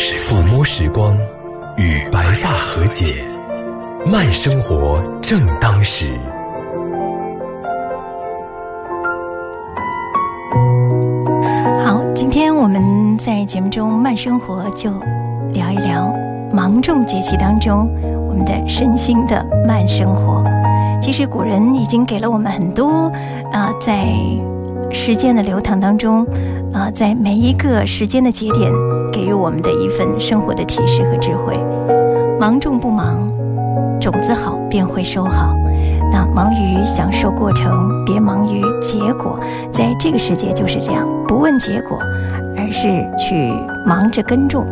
抚摸时光，与白发和解，慢生活正当时。 好，今天我们在节目中慢生活就聊一聊芒种节气当中我们的身心的慢生活。其实古人已经给了我们很多在时间的流淌当中在每一个时间的节点给予我们的一份生活的提示和智慧。芒种不忙，种子好便会收好。那忙于享受过程，别忙于结果。在这个世界就是这样，不问结果，而是去忙着耕种。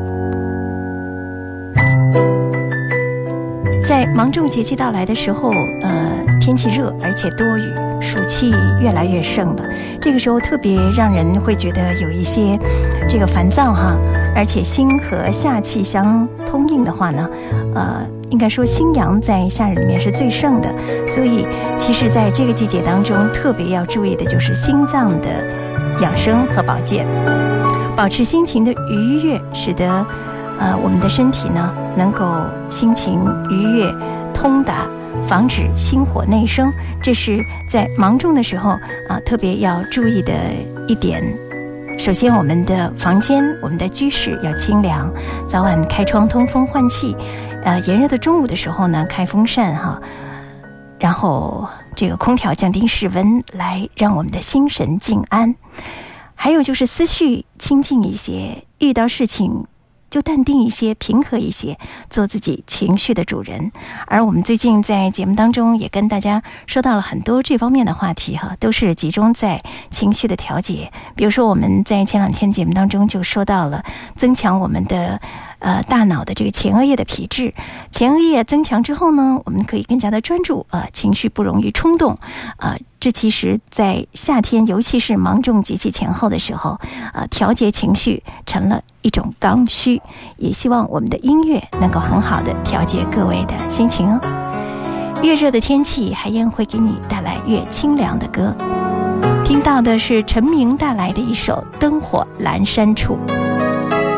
在芒种节气到来的时候，天气热而且多雨，暑气越来越盛了。这个时候特别让人会觉得有一些这个烦躁哈，而且心和夏气相通应的话呢，应该说心阳在夏日里面是最盛的，所以其实在这个季节当中特别要注意的就是心脏的养生和保健，保持心情的愉悦，使得我们的身体呢能够心情愉悦通达，防止心火内生。这是在芒种的时候特别要注意的一点。首先我们的房间，我们的居室要清凉，早晚开窗通风换气，炎热的中午的时候呢开风扇哈，然后这个空调降低室温，来让我们的心神静安。还有就是思绪清静一些，遇到事情就淡定一些，平和一些，做自己情绪的主人。而我们最近在节目当中也跟大家说到了很多这方面的话题哈，都是集中在情绪的调节。比如说我们在前两天节目当中就说到了增强我们的大脑的这个前额叶的皮质，前额叶增强之后呢，我们可以更加的专注情绪不容易冲动这其实在夏天，尤其是芒种节气前后的时候调节情绪成了一种刚需。也希望我们的音乐能够很好的调节各位的心情哦。越热的天气，海燕会给你带来越清凉的歌。听到的是陈明带来的一首《灯火阑珊处》。